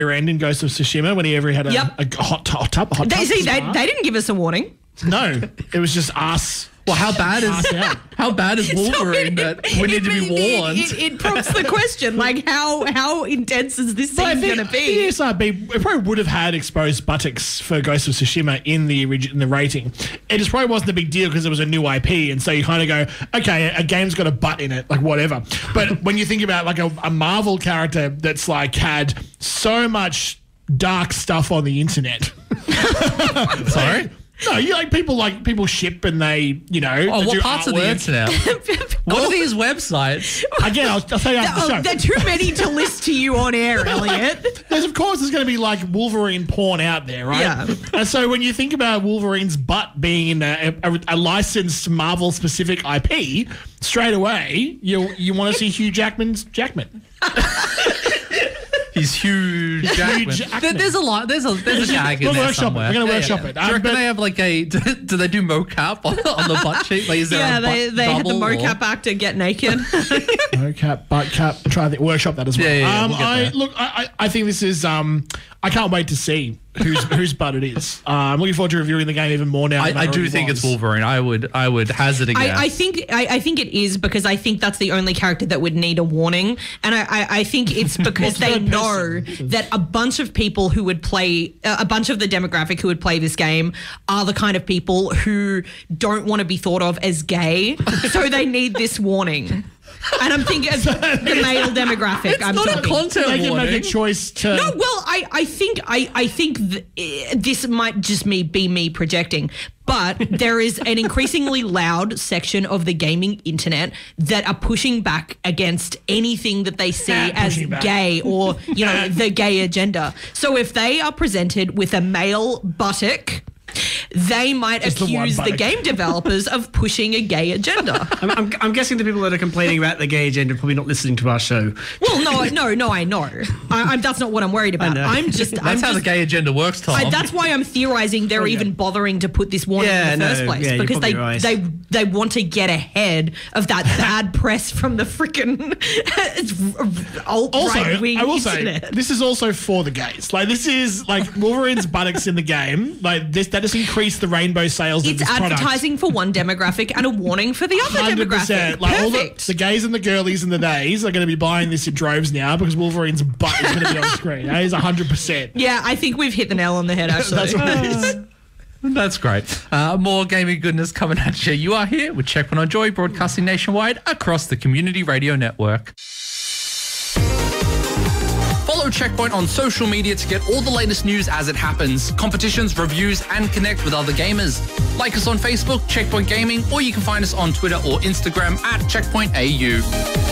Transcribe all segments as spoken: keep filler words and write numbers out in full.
end in Ghost of Tsushima when he ever had a, Yep. a hot, hot tub. A hot They, tub see, they, bar. they didn't give us a warning. No, it was just us. Well, how bad is Ass out. how bad is Wolverine So it- that we need to be it- warned? It, it, it prompts the question, like, how how intense is this But I scene think going to the be? S R B it probably would have had exposed buttocks for Ghost of Tsushima in the origi- in the rating. It just probably wasn't a big deal because it was a new I P, and so you kind of go, okay, a game's got a butt in it, like whatever. But when you think about like a, a Marvel character that's like had so much dark stuff on the internet. Sorry? No, you like people like people ship and they, you know, Oh, they what do parts of the artwork. internet? What are these websites? Again, I'll, I'll tell you after the Oh, show. they're too many to list to you on air, Elliot. There's of course there's going to be like Wolverine porn out there, right? Yeah. And so when you think about Wolverine's butt being in a, a, a licensed Marvel specific I P, straight away you you want to see Hugh Jackman's Jackman. He's huge. Jackman. Jackman. There- There's a lot. There's a there's a gag in We'll there workshop it. somewhere. We're gonna workshop it. Do you Um, reckon but- they have like a? Do they do mocap on, on the butt cheek? Like, is there Yeah, a they, butt they had the double or- mocap actor get naked. No cap, butt cap. Try to workshop that as well. Yeah, yeah, yeah, um, we'll get I there. look. I, I I think this is. Um, I can't wait to see whose whose butt it is. Uh, I'm looking forward to reviewing the game even more now. than I, I do already think was. it's Wolverine. I would I would hazard a guess. I, I think I, I think it is because I think that's the only character that would need a warning, and I, I, I think it's because they third know person. that a bunch of people who would play uh, a bunch of the demographic who would play this game are the kind of people who don't want to be thought of as gay, so they need this warning. And I'm thinking of the male demographic. it's I'm not a talking. content They can warning. make a choice to. No, well, I, I think I, I think th- eh, this might just me be me projecting, but there is an increasingly loud section of the gaming internet that are pushing back against anything that they see Ah, as pushing back. gay or, you know, the gay agenda. So if they are presented with a male buttock, they might Just the one accuse the, buttock. game developers of pushing a gay agenda. I'm, I'm, I'm guessing the people that are complaining about the gay agenda are probably not listening to our show. Well, no, no, no, I know. I, I'm, that's not what I'm worried about. know. I'm just. That's I'm how just, the gay agenda works, Tom. I, that's why I'm theorizing they're yeah. even bothering to put this warning Yeah, in the no, first place yeah, you're because they, probably right. they they want to get ahead of that bad press from the freaking alt Also, right wing I will say internet. this is also for the gays. Like this is like Wolverine's buttocks in the game. Like this, that has increased the rainbow sales of It's this product. advertising for one demographic and a warning for the other Hundred demographic. percent. Like all the, Perfect. the gays and the girlies and the days are going to be buying this in droves now because Wolverine's butt is going to be on screen. That is hundred percent. yeah, I think we've hit the nail on the head. Actually, That's what it is. That's great. Uh, more gaming goodness coming at you. You are here with Checkpoint on Joy, broadcasting nationwide across the Community Radio Network. Follow Checkpoint on social media to get all the latest news as it happens, competitions, reviews, and connect with other gamers. Like us on Facebook, Checkpoint Gaming, or you can find us on Twitter or Instagram at Checkpoint A U.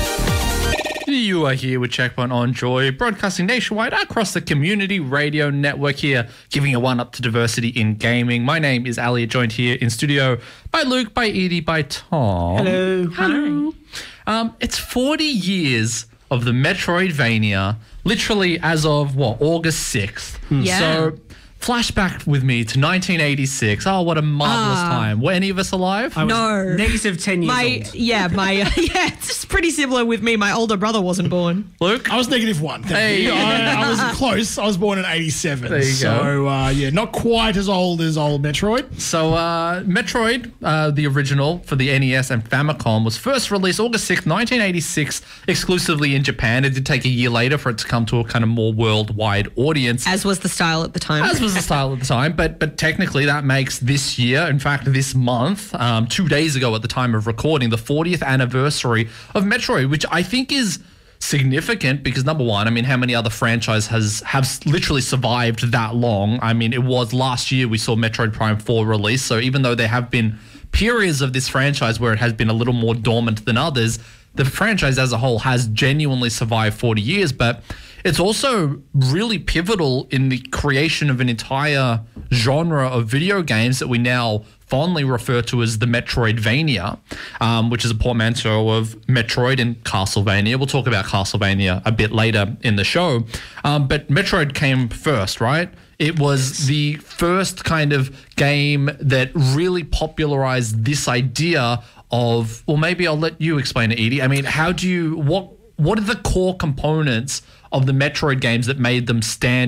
You are here with Checkpoint on Joy, broadcasting nationwide across the Community Radio Network here, giving a one-up to diversity in gaming. My name is Elliot, joined here in studio by Luke, by Edie, by Tom. Hello. Hello. Um, it's forty years of the Metroidvania, literally as of, what, August sixth. Yeah. So, flashback with me to nineteen eighty-six. Oh, what a marvelous Ah. time. Were any of us alive? I was No. negative ten years my old. yeah, my yeah, it's just pretty similar with me. My older brother wasn't born. Luke? I was negative one. Thank Hey. you. I, I was close. I was born in eighty-seven. There you so, go. uh, yeah, not quite as old as old Metroid. So, uh, Metroid, uh, the original for the N E S and Famicom, was first released August sixth, nineteen eighty-six, exclusively in Japan. It did take a year later for it to come to a kind of more worldwide audience. As was the style at the time. As was the style at the time, but but technically that makes this year, in fact this month, um, two days ago at the time of recording, the fortieth anniversary of Metroid, which I think is significant because number one, I mean, how many other franchise has have s- literally survived that long? I mean, it was last year we saw Metroid Prime four release, so even though there have been periods of this franchise where it has been a little more dormant than others, the franchise as a whole has genuinely survived forty years, but it's also really pivotal in the creation of an entire genre of video games that we now fondly refer to as the Metroidvania, um, which is a portmanteau of Metroid and Castlevania. We'll talk about Castlevania a bit later in the show. Um, but Metroid came first, right? It was the first kind of game that really popularized this idea of, well, maybe I'll let you explain it, Edie. I mean, how do you, what, what are the core components of the Metroid games that made them stand